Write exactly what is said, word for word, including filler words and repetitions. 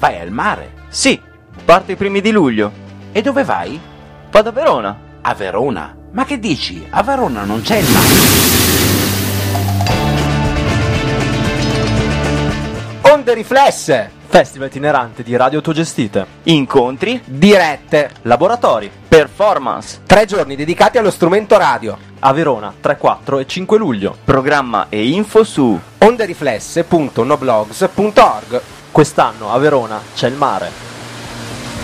Vai al mare? Sì, parto i primi di luglio. E dove vai? Vado a Verona. A Verona? Ma che dici? A Verona non c'è il mare. Onde riflesse! Festival itinerante di radio autogestite. Incontri, Dirette. laboratori, performance. Tre giorni dedicati allo strumento radio. A Verona, tre, quattro e cinque luglio. Programma e info su onderiflesse punto noblogs punto org. Quest'anno a Verona c'è il mare.